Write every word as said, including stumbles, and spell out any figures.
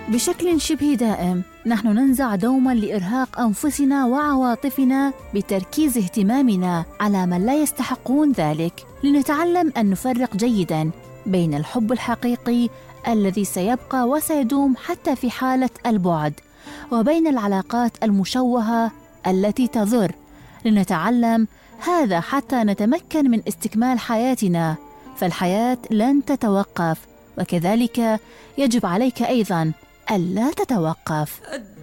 بشكل شبه دائم نحن ننزع دوما لإرهاق أنفسنا وعواطفنا بتركيز اهتمامنا على من لا يستحقون ذلك، لنتعلم أن نفرق جيدا بين الحب الحقيقي الذي سيبقى وسيدوم حتى في حالة البعد، وبين العلاقات المشوهة التي تضر، لنتعلم هذا حتى نتمكن من استكمال حياتنا، فالحياة لن تتوقف، وكذلك يجب عليك أيضاً ألا تتوقف.